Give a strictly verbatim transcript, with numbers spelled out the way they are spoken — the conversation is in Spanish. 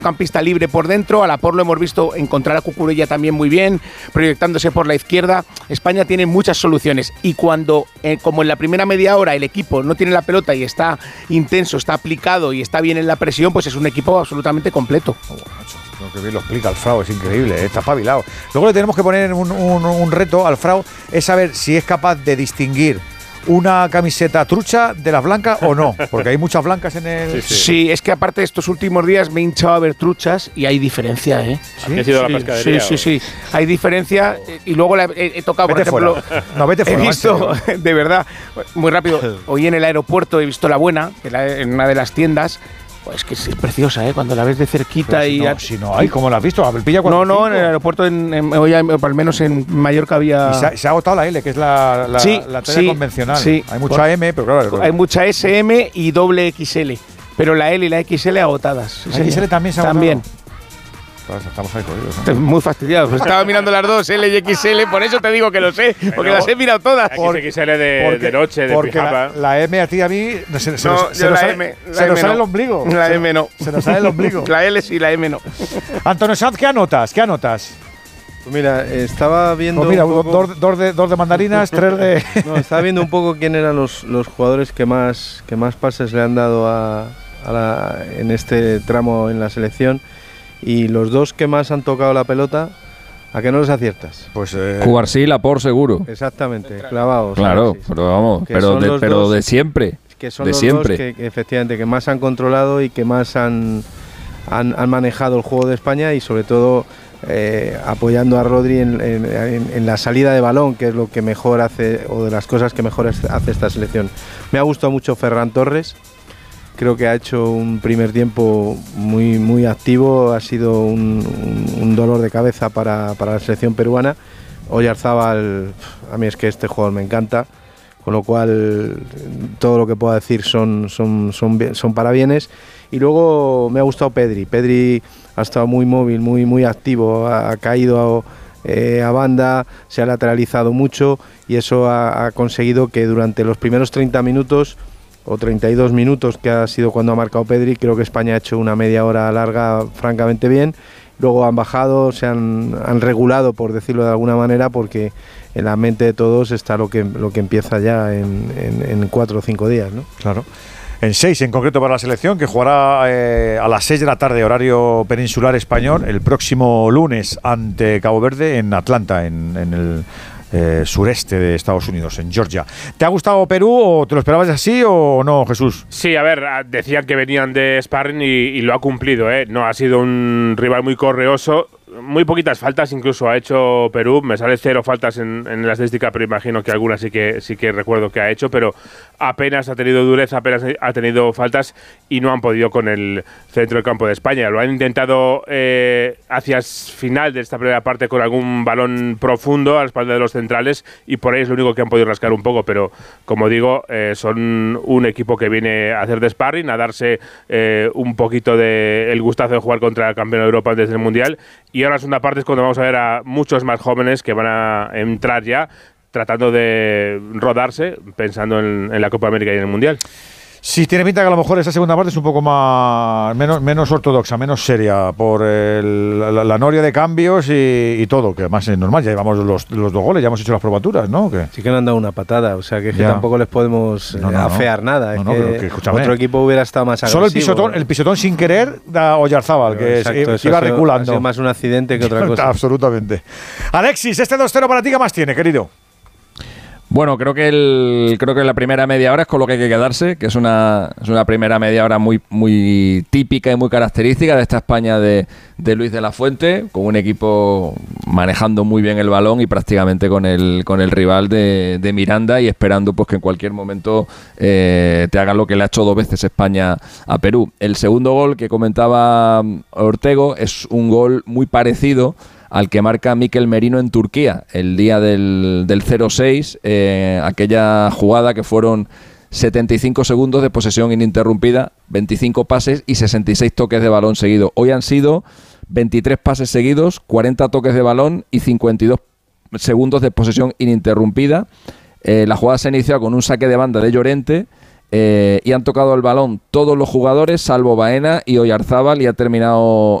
campista libre por dentro, a la por lo hemos visto encontrar a Cucurella también muy bien, proyectándose por la izquierda. España tiene muchas soluciones y cuando, eh, como en la primera media hora, el equipo no tiene la pelota y está intenso, está aplicado y está bien en la presión, pues es un equipo absolutamente completo. Oh, Lo que bien lo explica Alfrao, es increíble, ¿eh? Está espabilado. Luego le tenemos que poner un, un, un reto al Alfrao, es saber si es capaz de distinguir una camiseta trucha de las blancas o no, porque hay muchas blancas en el... Sí, sí. sí, es que aparte de estos últimos días me he hinchado a ver truchas y hay diferencia, ¿eh? ¿Sí? ¿Ha sido sí, la pescadería? Sí, sí, sí, hay diferencia y luego la he, he tocado, vete por ejemplo... Fuera. No, vete fuera, he visto, de verdad, muy rápido, hoy en el aeropuerto he visto la buena, en una de las tiendas. Pues que es preciosa, ¿eh? Cuando la ves de cerquita. Si y no, a... si no hay, ¿cómo la has visto? ¿A Pilla no, no, en el aeropuerto, en, en, hoy al menos en Mallorca había... Y se, ha, se ha agotado la L, que es la, la, sí, la talla sí, convencional. Sí. Hay mucha por, M, pero claro... Hay mucha S M y doble X L, pero la L y la X L agotadas. ¿La X L también se ha agotado? También. Estamos ahí jodidos, ¿no? Muy fastidiados. Estaba mirando las dos, L y X L, por eso te digo que lo sé, porque bueno, las he mirado todas. Porque, X L de, porque, de noche, de porque pijama. La, la M a ti y a mí no, se, se, no, nos, se, nos, sale, M, se nos sale el ombligo. La se, M no. Se nos sale el ombligo. La L sí, la M no. Antonio Sanz, ¿qué anotas? ¿Qué anotas? Pues mira, estaba viendo. Pues mira, un poco, dos, dos, de, dos de mandarinas, tres de. No, estaba viendo un poco quién eran los, los jugadores que más, que más pases le han dado a, a la, en este tramo en la selección. Y los dos que más han tocado la pelota, ¿a qué no los aciertas? Pues eh, Cubarsí, Laporte seguro. Exactamente, clavados. Claro, pero vamos, pero de, pero dos, de siempre. Que son de los siempre. dos que, que efectivamente que más han controlado y que más han, han, han manejado el juego de España y sobre todo eh, apoyando a Rodri en, en, en, en la salida de balón, que es lo que mejor hace o de las cosas que mejor hace esta selección. Me ha gustado mucho Ferran Torres. Creo que ha hecho un primer tiempo muy, muy activo, ha sido un, un, un dolor de cabeza para, para la selección peruana. Oyarzábal, a mí es que este jugador me encanta, con lo cual todo lo que pueda decir son, son, son, son parabienes. Y luego me ha gustado Pedri, Pedri ha estado muy móvil, muy, muy activo, ha, ha caído a, eh, a banda, se ha lateralizado mucho y eso ha, ha conseguido que durante los primeros treinta minutos o treinta y dos minutos, que ha sido cuando ha marcado Pedri, creo que España ha hecho una media hora larga francamente bien. Luego han bajado, se han, han regulado, por decirlo de alguna manera, porque en la mente de todos está lo que, lo que empieza ya en, en, en cuatro o cinco días, ¿no? Claro. En seis en concreto para la selección, que jugará eh, a las seis de la tarde, horario peninsular español, el próximo lunes ante Cabo Verde en Atlanta, en, en el eh, sureste de Estados Unidos, en Georgia. ¿Te ha gustado Perú o te lo esperabas así o no, Jesús? Sí, a ver, decían que venían de sparring y, y lo ha cumplido, ¿eh? No ha sido un rival muy correoso. Muy poquitas faltas incluso ha hecho Perú. Me sale cero faltas en, en la estadística, pero imagino que algunas sí que sí que recuerdo que ha hecho, pero apenas ha tenido dureza, apenas ha tenido faltas y no han podido con el centro del campo de España. Lo han intentado eh, hacia final de esta primera parte con algún balón profundo a la espalda de los centrales y por ahí es lo único que han podido rascar un poco, pero como digo, eh, son un equipo que viene a hacer de sparring, a darse eh, un poquito de el gustazo de jugar contra el campeón de Europa desde el Mundial. Y ahora la segunda parte es cuando vamos a ver a muchos más jóvenes que van a entrar ya tratando de rodarse, pensando en, en la Copa América y en el Mundial. Sí, tiene pinta que a lo mejor esa segunda parte es un poco más menos, menos ortodoxa, menos seria, por el, la, la noria de cambios y, y todo, que además es normal, ya llevamos los, los dos goles, ya hemos hecho las probaturas, ¿no? ¿Qué? Sí que no han dado una patada, o sea que, es que tampoco les podemos no, no, afear no. nada. No, es no, que que, otro equipo hubiera estado más agresivo. Solo el pisotón, el pisotón sin querer da Oyarzábal, que exacto, es, iba ha sido, reculando. Ha sido más un accidente que otra cosa. Absolutamente. Alexis, este dos cero para ti, ¿qué más tiene, querido? Bueno, creo que el creo que la primera media hora es con lo que hay que quedarse, que es una, es una primera media hora muy, muy típica y muy característica de esta España de, de Luis de la Fuente, con un equipo manejando muy bien el balón y prácticamente con el, con el rival de, de Miranda y esperando pues que en cualquier momento eh, te hagan lo que le ha hecho dos veces España a Perú. El segundo gol que comentaba Ortego es un gol muy parecido al que marca Mikel Merino en Turquía, el día del, del cero seis, eh, aquella jugada que fueron setenta y cinco segundos de posesión ininterrumpida, veinticinco pases y sesenta y seis toques de balón seguidos. Hoy han sido veintitrés pases seguidos, cuarenta toques de balón y cincuenta y dos segundos de posesión ininterrumpida. Eh, la jugada se inició con un saque de banda de Llorente, Eh, y han tocado el balón todos los jugadores, salvo Baena y Oyarzábal, y ha terminado